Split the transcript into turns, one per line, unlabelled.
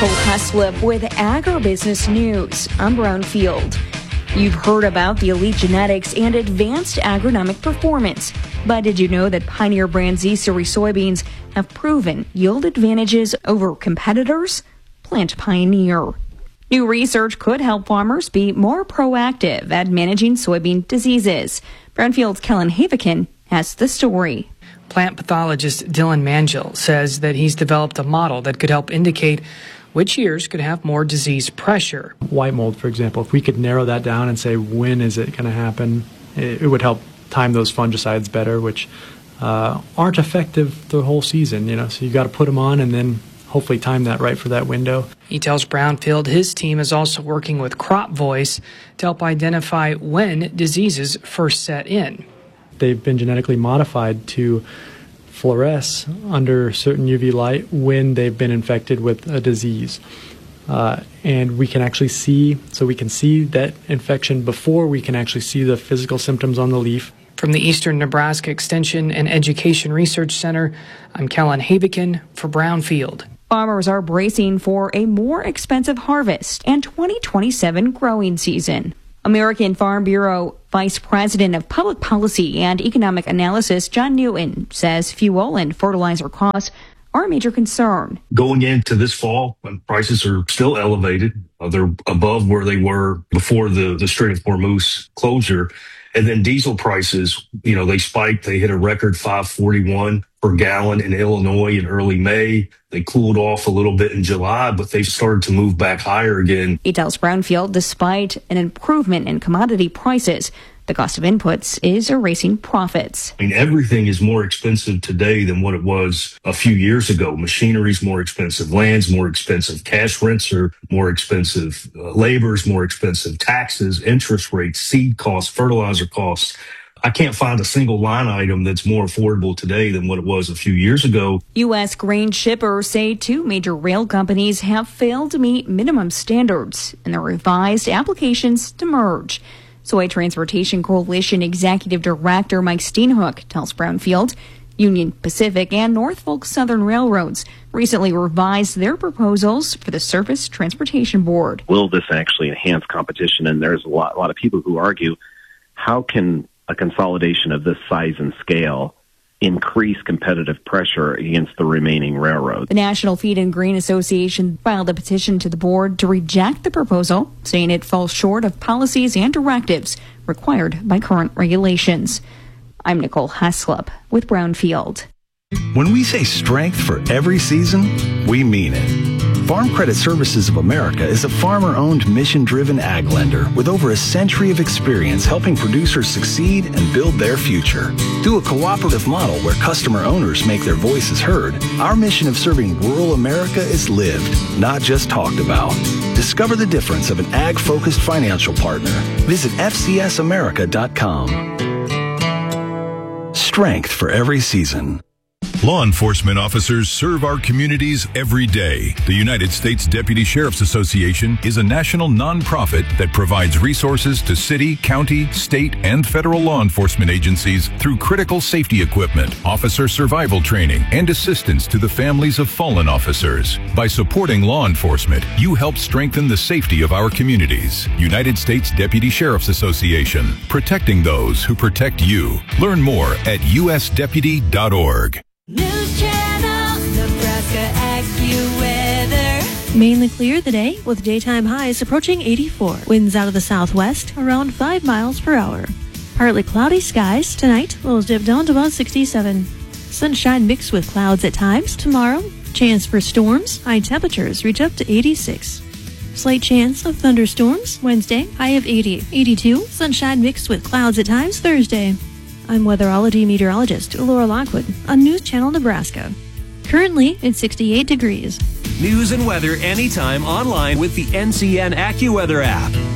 Heslip with Agribusiness News. I'm Brownfield. You've heard about the elite genetics and advanced agronomic performance. But did you know that Pioneer brand Z-Series soybeans have proven yield advantages over competitors? Plant Pioneer. New research could help farmers be more proactive at managing soybean diseases. Brownfield's Kellen Havikin has the story.
Plant pathologist Dylan Mangill says that he's developed a model that could help indicate which years could have more disease pressure.
White mold, for example, if we could narrow that down and say when is it going to happen, it would help time those fungicides better, which aren't effective the whole season. So you got to put them on and then hopefully time that right for that window.
He tells Brownfield his team is also working with Crop Voice to help identify when diseases first set in.
They've been genetically modified to fluoresce under certain UV light when they've been infected with a disease. And we can actually see that infection before we can actually see the physical symptoms on the leaf.
From the Eastern Nebraska Extension and Education Research Center, I'm Kellen Havikin for Brownfield.
Farmers are bracing for a more expensive harvest and 2027 growing season. American Farm Bureau Vice President of Public Policy and Economic Analysis John Newton says fuel and fertilizer costs are a major concern.
Going into this fall, when prices are still elevated, they're above where they were before the Strait of Hormuz closure. And then diesel prices, they spiked. They hit a record $5.41 per gallon in Illinois in early May. They cooled off a little bit in July, but they've started to move back higher again.
He tells Brownfield despite an improvement in commodity prices, the cost of inputs is erasing profits.
Everything is more expensive today than what it was a few years ago. Machinery's more expensive, land's more expensive, cash rents are more expensive, labor's more expensive, taxes, interest rates, seed costs, fertilizer costs. I can't find a single line item that's more affordable today than what it was a few years ago.
U.S. grain shippers say 2 major rail companies have failed to meet minimum standards in their revised applications to merge. Soy Transportation Coalition Executive Director Mike Steenhoek tells Brownfield Union Pacific and Norfolk Southern Railroads recently revised their proposals for the Surface Transportation Board.
Will this actually enhance competition? And there's a lot of people who argue, how can a consolidation of this size and scale increase competitive pressure against the remaining railroads?
The National Feed and Grain Association filed a petition to the board to reject the proposal, saying it falls short of policies and directives required by current regulations. I'm Nicole Heslip with Brownfield.
When we say strength for every season, we mean it. Farm Credit Services of America is a farmer-owned, mission-driven ag lender with over a century of experience helping producers succeed and build their future. Through a cooperative model where customer owners make their voices heard, our mission of serving rural America is lived, not just talked about. Discover the difference of an ag-focused financial partner. Visit FCSAmerica.com. Strength for every season.
Law enforcement officers serve our communities every day. The United States Deputy Sheriff's Association is a national nonprofit that provides resources to city, county, state, and federal law enforcement agencies through critical safety equipment, officer survival training, and assistance to the families of fallen officers. By supporting law enforcement, you help strengthen the safety of our communities. United States Deputy Sheriff's Association, protecting those who protect you. Learn more at usdeputy.org.
News Channel, Nebraska AccuWeather.
Mainly clear the day with daytime highs approaching 84. Winds out of the southwest around 5 miles per hour. Partly cloudy skies tonight. Lows dip down to about 67. Sunshine mixed with clouds at times tomorrow. Chance for storms. High temperatures reach up to 86. Slight chance of thunderstorms Wednesday. High of 80. 82. Sunshine mixed with clouds at times Thursday. I'm weatherology meteorologist Laura Lockwood on News Channel Nebraska. Currently, it's 68 degrees.
News and weather anytime online with the NCN AccuWeather app.